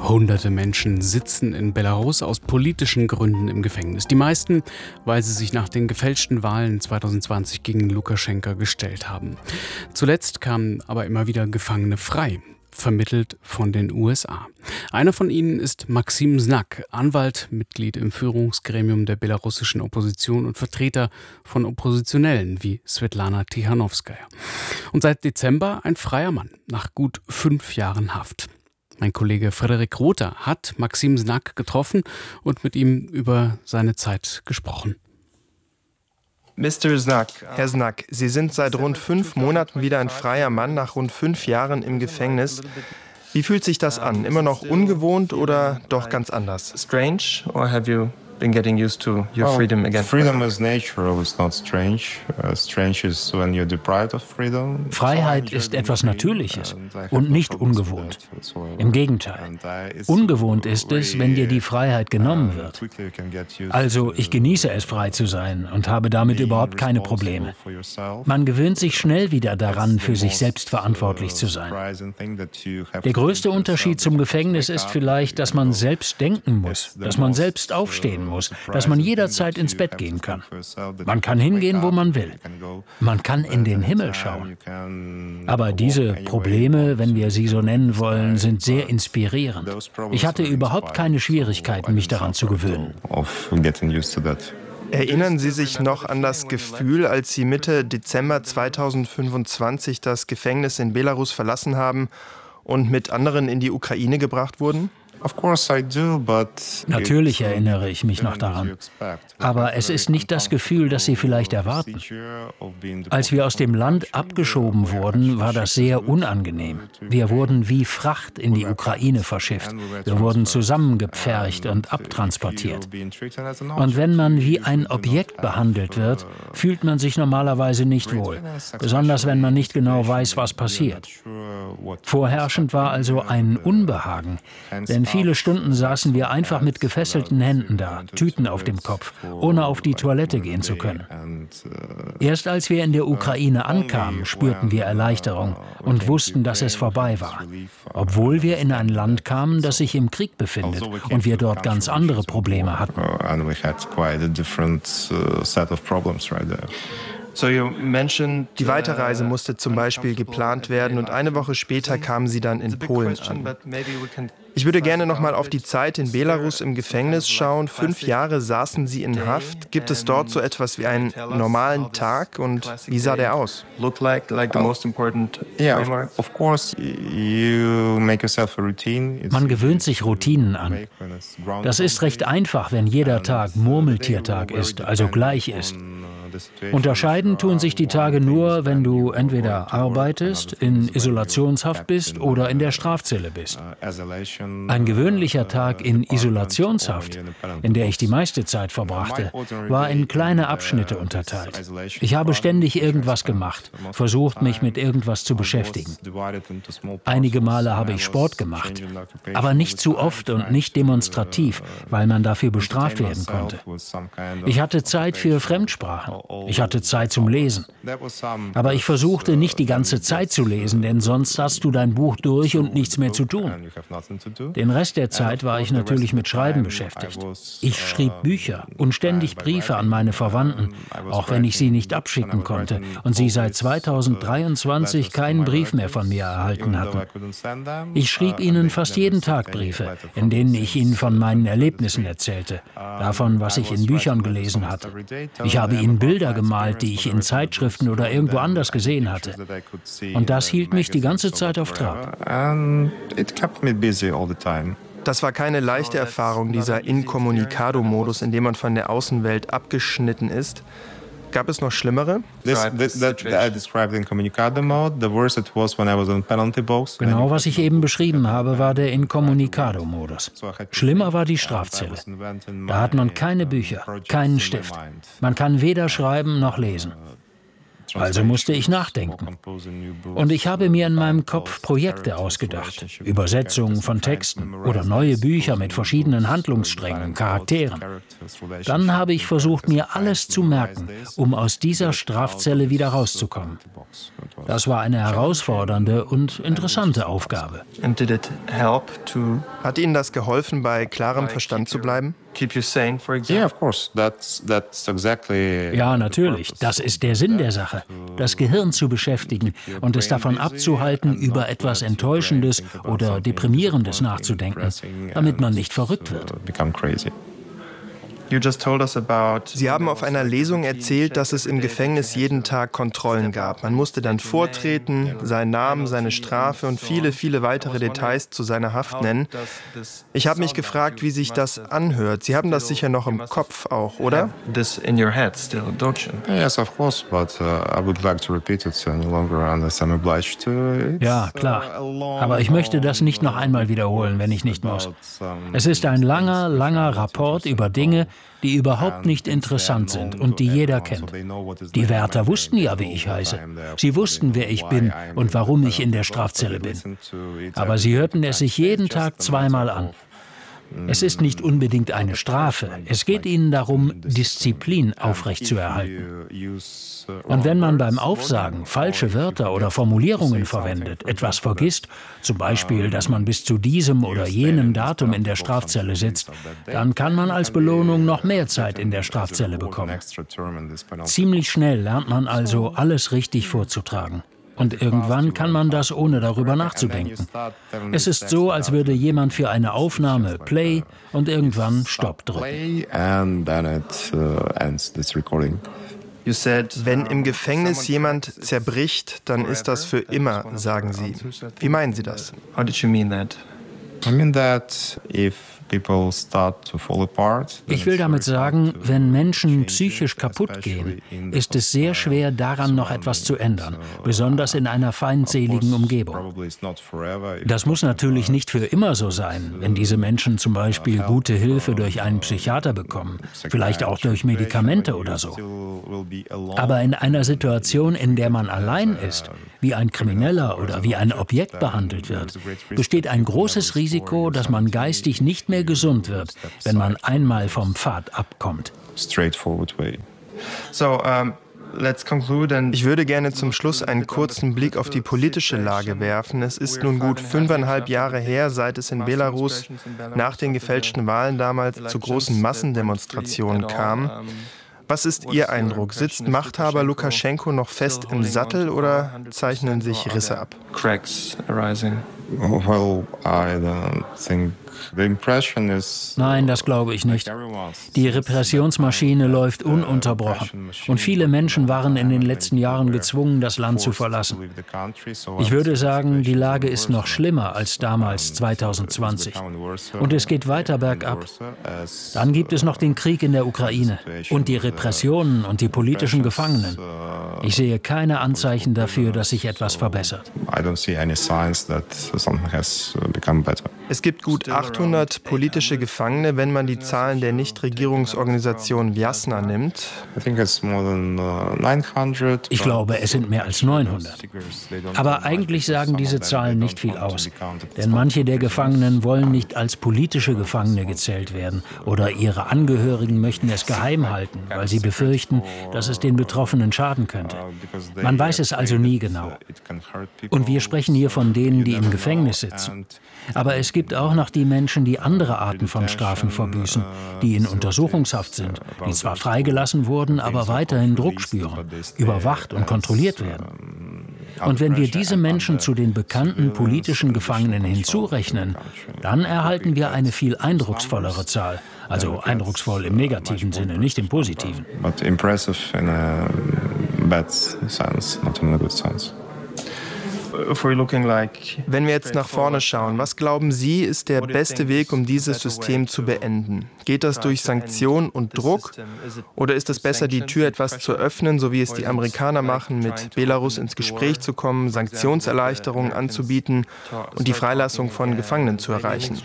Hunderte Menschen sitzen in Belarus aus politischen Gründen im Gefängnis. Die meisten, weil sie sich nach den gefälschten Wahlen 2020 gegen Lukaschenka gestellt haben. Zuletzt kamen aber immer wieder Gefangene frei, vermittelt von den USA. Einer von ihnen ist Maxim Znak, Anwalt, Mitglied im Führungsgremium der belarussischen Opposition und Vertreter von Oppositionellen wie Svetlana Tichanowskaja. Und seit Dezember ein freier Mann, nach gut 5 Jahren Haft. Mein Kollege Frederik Rother hat Maxim Znak getroffen und mit ihm über seine Zeit gesprochen. Mr. Znak, Herr Znak, Sie sind seit rund 5 Monaten wieder ein freier Mann nach rund 5 Jahren im Gefängnis. Wie fühlt sich das an? Immer noch ungewohnt oder doch ganz anders? Strange, or have you been getting used to your freedom again? Freedom is natural, it's not strange. Strange is when you're deprived of freedom. Freiheit ist etwas Natürliches und nicht ungewohnt. Im Gegenteil. Ungewohnt ist es, wenn dir die Freiheit genommen wird. Also ich genieße es, frei zu sein und habe damit überhaupt keine Probleme. Man gewöhnt sich schnell wieder daran, für sich selbst verantwortlich zu sein. Der größte Unterschied zum Gefängnis ist vielleicht, dass man selbst denken muss, dass man selbst aufstehen muss, dass man jederzeit ins Bett gehen kann. Man kann hingehen, wo man will. Man kann in den Himmel schauen. Aber diese Probleme, wenn wir sie so nennen wollen, sind sehr inspirierend. Ich hatte überhaupt keine Schwierigkeiten, mich daran zu gewöhnen. Erinnern Sie sich noch an das Gefühl, als Sie Mitte Dezember 2025 das Gefängnis in Belarus verlassen haben und mit anderen in die Ukraine gebracht wurden? Natürlich erinnere ich mich noch daran. Aber es ist nicht das Gefühl, das Sie vielleicht erwarten. Als wir aus dem Land abgeschoben wurden, war das sehr unangenehm. Wir wurden wie Fracht in die Ukraine verschifft. Wir wurden zusammengepfercht und abtransportiert. Und wenn man wie ein Objekt behandelt wird, fühlt man sich normalerweise nicht wohl. Besonders wenn man nicht genau weiß, was passiert. Vorherrschend war also ein Unbehagen, denn viele Stunden saßen wir einfach mit gefesselten Händen da, Tüten auf dem Kopf, ohne auf die Toilette gehen zu können. Erst als wir in der Ukraine ankamen, spürten wir Erleichterung und wussten, dass es vorbei war. Obwohl wir in ein Land kamen, das sich im Krieg befindet und wir dort ganz andere Probleme hatten. Die Weiterreise musste zum Beispiel geplant werden und eine Woche später kamen Sie dann in Polen an. Ich würde gerne noch mal auf die Zeit in Belarus im Gefängnis schauen. 5 Jahre saßen Sie in Haft. Gibt es dort so etwas wie einen normalen Tag und wie sah der aus? Man gewöhnt sich Routinen an. Das ist recht einfach, wenn jeder Tag Murmeltiertag ist, also gleich ist. Unterscheiden tun sich die Tage nur, wenn du entweder arbeitest, in Isolationshaft bist oder in der Strafzelle bist. Ein gewöhnlicher Tag in Isolationshaft, in der ich die meiste Zeit verbrachte, war in kleine Abschnitte unterteilt. Ich habe ständig irgendwas gemacht, versucht, mich mit irgendwas zu beschäftigen. Einige Male habe ich Sport gemacht, aber nicht zu oft und nicht demonstrativ, weil man dafür bestraft werden konnte. Ich hatte Zeit für Fremdsprachen. Ich hatte Zeit zum Lesen. Aber ich versuchte nicht die ganze Zeit zu lesen, denn sonst hast du dein Buch durch und nichts mehr zu tun. Den Rest der Zeit war ich natürlich mit Schreiben beschäftigt. Ich schrieb Bücher und ständig Briefe an meine Verwandten, auch wenn ich sie nicht abschicken konnte und sie seit 2023 keinen Brief mehr von mir erhalten hatten. Ich schrieb ihnen fast jeden Tag Briefe, in denen ich ihnen von meinen Erlebnissen erzählte, davon, was ich in Büchern gelesen hatte. Ich habe ihnen Bilder gemalt, die ich in Zeitschriften oder irgendwo anders gesehen hatte. Und das hielt mich die ganze Zeit auf Trab. Das war keine leichte Erfahrung, dieser Incommunicado-Modus, in dem man von der Außenwelt abgeschnitten ist. Gab es noch schlimmere? Genau, was ich eben beschrieben habe, war der Incommunicado-Modus. Schlimmer war die Strafzelle. Da hat man keine Bücher, keinen Stift. Man kann weder schreiben noch lesen. Also musste ich nachdenken. Und ich habe mir in meinem Kopf Projekte ausgedacht, Übersetzungen von Texten oder neue Bücher mit verschiedenen Handlungssträngen, Charakteren. Dann habe ich versucht, mir alles zu merken, um aus dieser Strafzelle wieder rauszukommen. Das war eine herausfordernde und interessante Aufgabe. Hat Ihnen das geholfen, bei klarem Verstand zu bleiben? Ja, natürlich. Das ist der Sinn der Sache. Das Gehirn zu beschäftigen und es davon abzuhalten, über etwas Enttäuschendes oder Deprimierendes nachzudenken, damit man nicht verrückt wird. Sie haben auf einer Lesung erzählt, dass es im Gefängnis jeden Tag Kontrollen gab. Man musste dann vortreten, seinen Namen, seine Strafe und viele, viele weitere Details zu seiner Haft nennen. Ich habe mich gefragt, wie sich das anhört. Sie haben das sicher noch im Kopf auch, oder? Yes, of course, but I would like to repeat it no longer unless I'm obliged to. Ja, klar. Aber ich möchte das nicht noch einmal wiederholen, wenn ich nicht muss. Es ist ein langer, langer Rapport über Dinge, die überhaupt nicht interessant sind und die jeder kennt. Die Wärter wussten ja, wie ich heiße. Sie wussten, wer ich bin und warum ich in der Strafzelle bin. Aber sie hörten es sich jeden Tag zweimal an. Es ist nicht unbedingt eine Strafe. Es geht ihnen darum, Disziplin aufrechtzuerhalten. Und wenn man beim Aufsagen falsche Wörter oder Formulierungen verwendet, etwas vergisst, zum Beispiel, dass man bis zu diesem oder jenem Datum in der Strafzelle sitzt, dann kann man als Belohnung noch mehr Zeit in der Strafzelle bekommen. Ziemlich schnell lernt man also, alles richtig vorzutragen. Und irgendwann kann man das, ohne darüber nachzudenken. Es ist so, als würde jemand für eine Aufnahme Play und irgendwann Stopp drücken. Wenn im Gefängnis jemand zerbricht, dann ist das für immer, sagen Sie. Wie meinen Sie das? I mean that if people start to fall apart. Ich will damit sagen, wenn Menschen psychisch kaputt gehen, ist es sehr schwer, daran noch etwas zu ändern, besonders in einer feindseligen Umgebung. Das muss natürlich nicht für immer so sein, wenn diese Menschen zum Beispiel gute Hilfe durch einen Psychiater bekommen, vielleicht auch durch Medikamente oder so. Aber in einer Situation, in der man allein ist, wie ein Krimineller oder wie ein Objekt behandelt wird, besteht ein großes Risiko, dass man geistig nicht mehr gesund wird, wenn man einmal vom Pfad abkommt. Ich würde gerne zum Schluss einen kurzen Blick auf die politische Lage werfen. Es ist nun gut 5,5 Jahre her, seit es in Belarus nach den gefälschten Wahlen damals zu großen Massendemonstrationen kam. Was ist Ihr Eindruck? Sitzt Machthaber Lukaschenko noch fest im Sattel oder zeichnen sich Risse ab? Well, I don't think the impression is. Nein, das glaube ich nicht. Die Repressionsmaschine läuft ununterbrochen und viele Menschen waren in den letzten Jahren gezwungen, das Land zu verlassen. Ich würde sagen, die Lage ist noch schlimmer als damals 2020 und es geht weiter bergab. Dann gibt es noch den Krieg in der Ukraine und die Repressionen und die politischen Gefangenen. Ich sehe keine Anzeichen dafür, dass sich etwas verbessert. I don't see any signs that something has become better. Es gibt gut 800 politische Gefangene, wenn man die Zahlen der Nichtregierungsorganisation Vjasna nimmt. I think it's more than 900. Ich glaube, es sind mehr als 900. Aber eigentlich sagen diese Zahlen nicht viel aus. Denn manche der Gefangenen wollen nicht als politische Gefangene gezählt werden oder ihre Angehörigen möchten es geheim halten, weil sie befürchten, dass es den Betroffenen schaden könnte. Man weiß es also nie genau. Und wir sprechen hier von denen, die im Gefängnis sitzen. Aber es gibt auch noch die Menschen, die andere Arten von Strafen verbüßen, die in Untersuchungshaft sind, die zwar freigelassen wurden, aber weiterhin Druck spüren, überwacht und kontrolliert werden. Und wenn wir diese Menschen zu den bekannten politischen Gefangenen hinzurechnen, dann erhalten wir eine viel eindrucksvollere Zahl. Also eindrucksvoll im negativen Sinne, nicht im positiven. But impressive in a bad sense, not in a good sense. Wenn wir jetzt nach vorne schauen, was glauben Sie, ist der beste Weg, um dieses System zu beenden? Geht das durch Sanktionen und Druck? Oder ist es besser, die Tür etwas zu öffnen, so wie es die Amerikaner machen, mit Belarus ins Gespräch zu kommen, Sanktionserleichterungen anzubieten und die Freilassung von Gefangenen zu erreichen?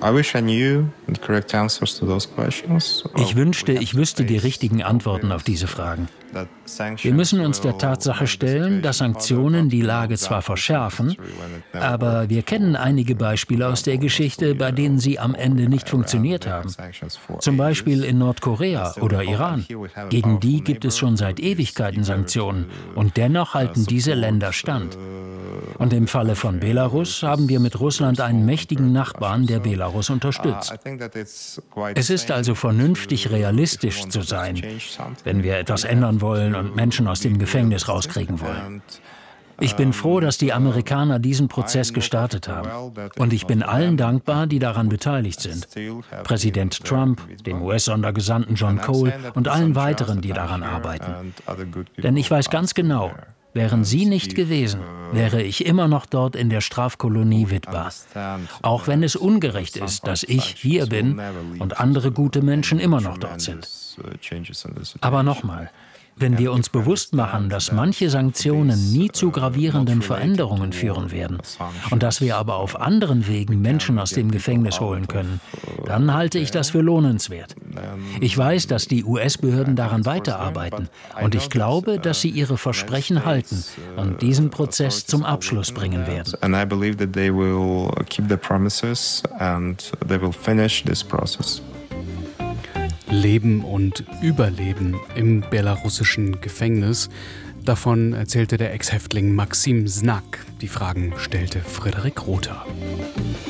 Ich wünschte, ich wüsste die richtigen Antworten auf diese Fragen. Wir müssen uns der Tatsache stellen, dass Sanktionen die Lage zwar verschärfen, aber wir kennen einige Beispiele aus der Geschichte, bei denen sie am Ende nicht funktioniert haben. Zum Beispiel in Nordkorea oder Iran. Gegen die gibt es schon seit Ewigkeiten Sanktionen und dennoch halten diese Länder stand. Und im Falle von Belarus haben wir mit Russland einen mächtigen Nachbarn, der Belarus unterstützt. Es ist also vernünftig, realistisch zu sein, wenn wir etwas ändern wollen und Menschen aus dem Gefängnis rauskriegen wollen. Ich bin froh, dass die Amerikaner diesen Prozess gestartet haben. Und ich bin allen dankbar, die daran beteiligt sind. Präsident Trump, dem US-Sondergesandten John Cole und allen weiteren, die daran arbeiten. Denn ich weiß ganz genau, wären sie nicht gewesen, wäre ich immer noch dort in der Strafkolonie Witwa. Auch wenn es ungerecht ist, dass ich hier bin und andere gute Menschen immer noch dort sind. Aber nochmal, wenn wir uns bewusst machen, dass manche Sanktionen nie zu gravierenden Veränderungen führen werden und dass wir aber auf anderen Wegen Menschen aus dem Gefängnis holen können, dann halte ich das für lohnenswert. Ich weiß, dass die US-Behörden daran weiterarbeiten und ich glaube, dass sie ihre Versprechen halten und diesen Prozess zum Abschluss bringen werden. Leben und Überleben im belarussischen Gefängnis. Davon erzählte der Ex-Häftling Maxim Znak. Die Fragen stellte Frederik Rother.